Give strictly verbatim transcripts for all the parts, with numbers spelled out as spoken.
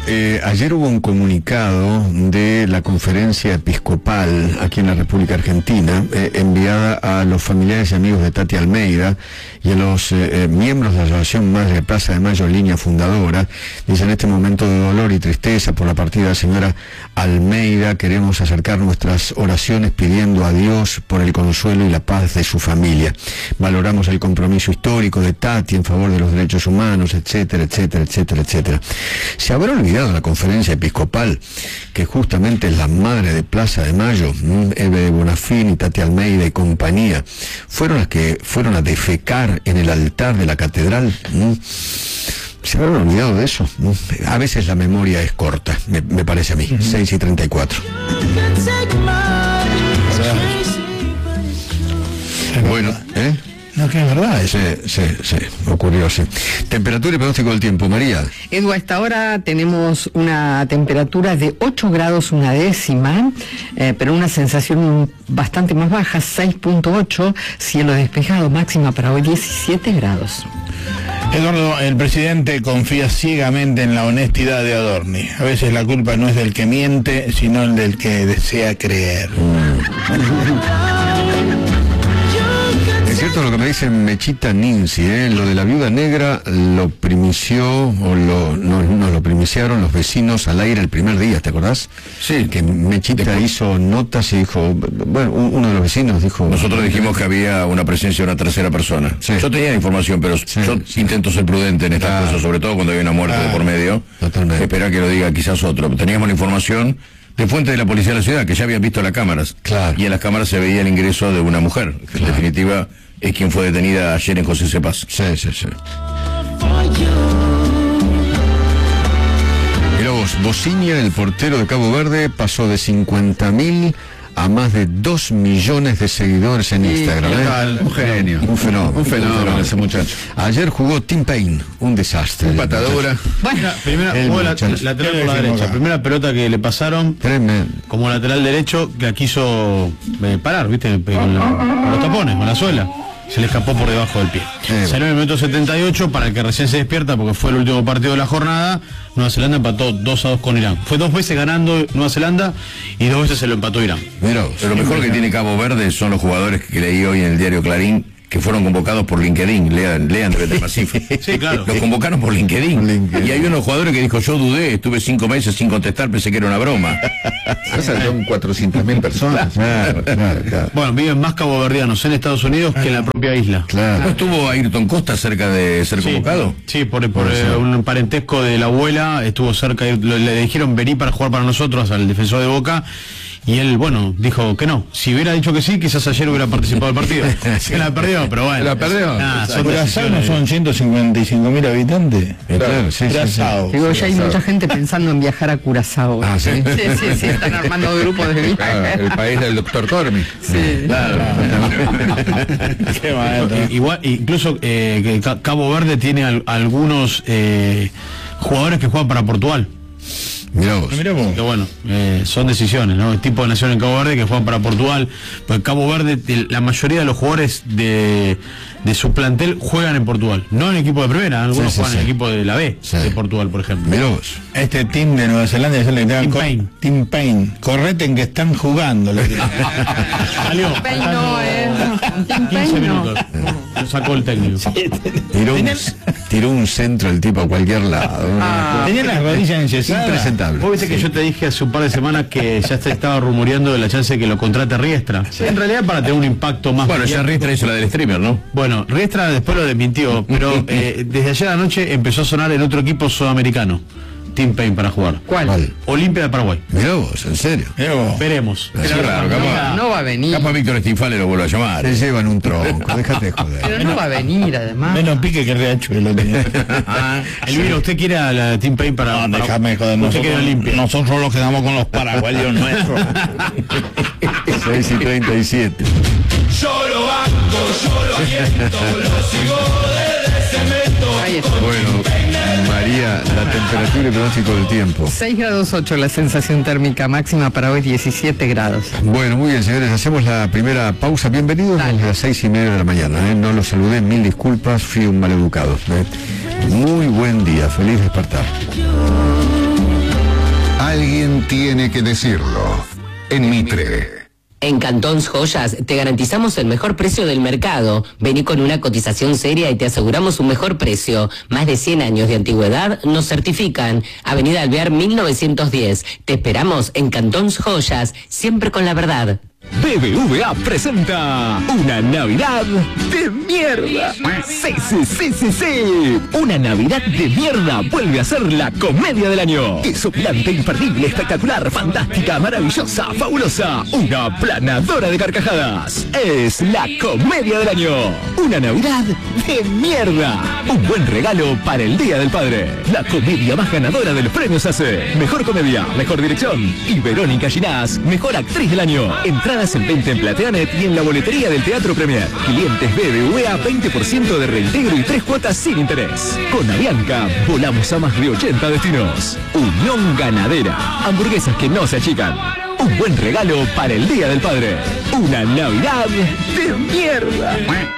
eh, ayer hubo un comunicado de la Conferencia Episcopal aquí en la República Argentina, eh, enviada a los familiares y amigos de Tati Almeida y a los eh, eh, miembros de la Asociación Madre Plaza de Mayo, línea fundadora. Dice: en este momento de dolor y tristeza por la partida de la señora Almeida, queremos acercar nuestras oraciones pidiendo a Dios por el consuelo y la paz de su familia. Valoramos el compromiso histórico de Tati en favor de los derechos humanos, etcétera, etcétera, etcétera, etcétera. ¿Se habrá olvidado la Conferencia Episcopal que justamente es la madre de Plaza de Mayo, Eve de Bonafini, Tati Almeida y compañía, fueron las que fueron a defecar en el altar de la catedral? ¿Se habrán olvidado de eso? A veces la memoria es corta, me, me parece a mí. Uh-huh. seis y treinta y cuatro. Bueno, ¿eh? No, que es verdad eso. Sí, sí, sí, ocurrió así. Temperatura y pronóstico del tiempo, María. Edu, a esta hora tenemos una temperatura de ocho grados una décima, eh, pero una sensación bastante más baja, seis punto ocho, cielo despejado, máxima para hoy diecisiete grados. Eduardo, el presidente confía ciegamente en la honestidad de Adorni. A veces la culpa no es del que miente, sino el del que desea creer. Es cierto lo que me dice Mechita Ninzi, ¿eh? Lo de la viuda negra lo primició, o lo, no, no lo primiciaron los vecinos al aire el primer día, ¿te acordás? Sí. Que Mechita Después. hizo notas y dijo, bueno, uno de los vecinos dijo... Nosotros dijimos que había una presencia de una tercera persona. Sí. Yo tenía información, pero sí, yo sí. intento ser prudente en estas claro. cosas, sobre todo cuando hay una muerte ah, de por medio. Totalmente. Esperar que lo diga quizás otro. Teníamos la información de fuente de la policía de la ciudad, que ya habían visto las cámaras. Claro. Y en las cámaras se veía el ingreso de una mujer, que claro. en definitiva es quien fue detenida ayer en José Cepaz. Sí, sí, sí. Mirá vos, Bociña, el portero de Cabo Verde, pasó de cincuenta mil a más de dos millones de seguidores en Instagram. ¿eh? Un genio. Un fenómeno. Un fenómeno ese muchacho. Ayer jugó Tim Payne, un desastre. Un patadura. Bueno, primera, jugó la, lateral por la derecha. Acá. Primera pelota que le pasaron. Tremendo. Como lateral derecho, que la quiso eh, parar, ¿viste? Con, la, con los tapones, con la suela. Se le escapó por debajo del pie. Eh, Salió en el minuto setenta y ocho, para el que recién se despierta, porque fue el último partido de la jornada. Nueva Zelanda empató dos a dos con Irán. Fue dos veces ganando Nueva Zelanda y dos veces se lo empató Irán. Pero, pero lo mejor que tiene Cabo Verde son los jugadores que leí hoy en el diario Clarín, que fueron convocados por LinkedIn. Lean, lean de Betamacifa. Sí, claro. Los convocaron por LinkedIn. LinkedIn. Y hay unos jugadores que dijo, yo dudé, estuve cinco meses sin contestar, pensé que era una broma. Esas son cuatrocientas mil personas. Claro, claro, claro. Bueno, viven más caboverdianos en Estados Unidos que en la propia isla. Claro. ¿No estuvo Ayrton Costa cerca de ser sí, convocado? Sí, por, por eh, un parentesco de la abuela, estuvo cerca, le, le dijeron vení para jugar para nosotros al defensor de Boca. Y él, bueno, dijo que no. Si hubiera dicho que sí, quizás ayer hubiera participado del partido. Se la perdió, pero bueno. ¿La perdió? Nah, son Curazao no son ciento cincuenta y cinco mil habitantes. Claro, sí, Curazao. Sí, sí. Digo, ya hay mucha gente pensando en viajar a Curazao. Ah, ¿sí? Sí, sí, sí, están armando grupos de viaje. Claro, el país del doctor Cormi. Sí. Claro. Qué maestro. Igual, incluso eh, que Cabo Verde tiene al, algunos eh, jugadores que juegan para Portugal. Mirá vos. Mirá vos. Que bueno, eh, son decisiones, ¿no? El tipo de nación en Cabo Verde que juegan para Portugal. Pues Cabo Verde, la mayoría de los jugadores de, de su plantel juegan en Portugal. No en equipo de primera, algunos sí, sí, juegan sí. en el equipo de la B sí. de Portugal, por ejemplo. Mirá vos. Este team de Nueva Zelanda es el que Tim Payne. Tim Payne. Correte en que están jugando. Salió. Payne no, eh. quince minutos. No. Sacó el técnico. Tiró un, tiró un centro el tipo a cualquier lado. Ah. Tenía las rodillas enyesadas. Impresentable. Vos viste que sí. yo te dije hace un par de semanas que ya se estaba rumoreando de la chance de que lo contrate Riestra. Sí. En realidad para tener un impacto más... Bueno, ya Riestra hizo la del streamer, ¿no? Bueno, Riestra después lo desmintió, pero eh, desde ayer anoche empezó a sonar el otro equipo sudamericano. Tim Payne para jugar. ¿Cuál? ¿Cuál? Olimpia de Paraguay. Mirá vos, ¿en serio? Vos. Veremos. Pero claro, no, capaz, no va a venir. Capaz Víctor Estinfale lo vuelve a llamar. Se llevan un tronco, déjate de joder. Pero no va a venir, además. Menos pique que Riachuelo tenía. Elvira, ¿usted quiere a la Tim Payne para...? No, para... déjame joder. Usted quiere Olimpia. Nosotros los quedamos con los paraguayos nuestros. seis y treinta y siete. Yo lo banco, yo lo aliento, lo sigo desde cemento. Ahí está. Bueno, María, la temperatura y pronóstico del tiempo. seis grados ocho la sensación térmica, máxima para hoy diecisiete grados. Bueno, muy bien, señores, hacemos la primera pausa. Bienvenidos Dale. a las seis y media de la mañana. ¿eh? No los saludé, mil disculpas, fui un maleducado. ¿eh? Muy buen día, feliz despertar. Alguien tiene que decirlo. En Mitre. En Cantons Joyas te garantizamos el mejor precio del mercado. Vení con una cotización seria y te aseguramos un mejor precio. Más de cien años de antigüedad nos certifican. Avenida Alvear mil novecientos diez. Te esperamos en Cantons Joyas, siempre con la verdad. B B V A presenta una Navidad de mierda. Sí, sí, sí, sí, sí. Una Navidad de mierda vuelve a ser la comedia del año. Desopilante, imperdible, espectacular, fantástica, maravillosa, fabulosa. Una planadora de carcajadas. Es la comedia del año. Una Navidad de mierda. Un buen regalo para el Día del Padre. La comedia más ganadora de los premios A C E. Mejor comedia, mejor dirección. Y Verónica Ginás, mejor actriz del año. Entradas en venta en Plateanet y en la boletería del Teatro Premier. Clientes B B V A veinte por ciento de reintegro y tres cuotas sin interés. Con Avianca volamos a más de ochenta destinos. Unión Ganadera. Hamburguesas que no se achican. Un buen regalo para el Día del Padre. Una Navidad de mierda.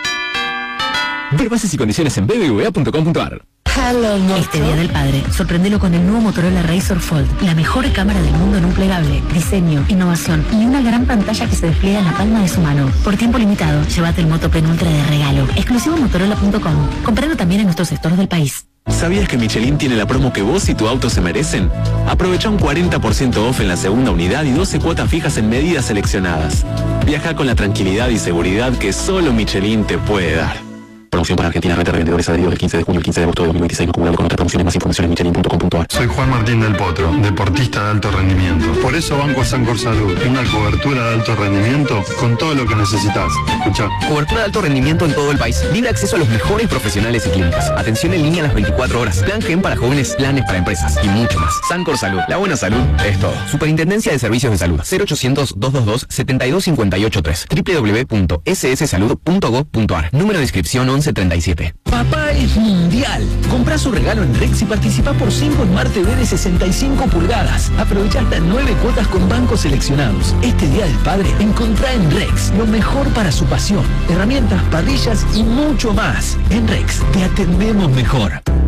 Ver bases y condiciones en b b v a punto com punto a r. Este Día del Padre, sorprendelo con el nuevo Motorola Razr Fold, la mejor cámara del mundo en un plegable, diseño, innovación y una gran pantalla que se despliega en la palma de su mano. Por tiempo limitado, llévate el Moto Pen Ultra de regalo, exclusivo motorola punto com. Compralo también en nuestros sectores del país. ¿Sabías que Michelin tiene la promo que vos y tu auto se merecen? Aprovecha un cuarenta por ciento off en la segunda unidad y doce cuotas fijas en medidas seleccionadas. Viaja con la tranquilidad y seguridad que solo Michelin te puede dar. Promoción para Argentina, red de revendedores adheridos del quince de junio al quince de agosto de dos mil veintiséis, no acumulable con otras promociones. Más información en michelin punto com punto a r. Soy Juan Martín del Potro, deportista de alto rendimiento. Por eso banco a Sancor Salud, una cobertura de alto rendimiento con todo lo que necesitas. Escuchá. Cobertura de alto rendimiento en todo el país. Libre acceso a los mejores profesionales y clínicas. Atención en línea a las veinticuatro horas. Plan Gen para jóvenes, planes para empresas y mucho más. Sancor Salud. La buena salud es todo. Superintendencia de Servicios de Salud. cero ochocientos, doscientos veintidós, setenta y dos cincuenta y ocho tres. doble u doble u doble u punto s s salud punto gob punto a r. Número de inscripción once treinta y siete. Papá es mundial. Compra su regalo en Rex y participa por cinco Smart T V de sesenta y cinco pulgadas. Aprovecha hasta nueve cuotas con bancos seleccionados. Este Día del Padre, encontrá en Rex lo mejor para su pasión. Herramientas, parrillas y mucho más. En Rex te atendemos mejor.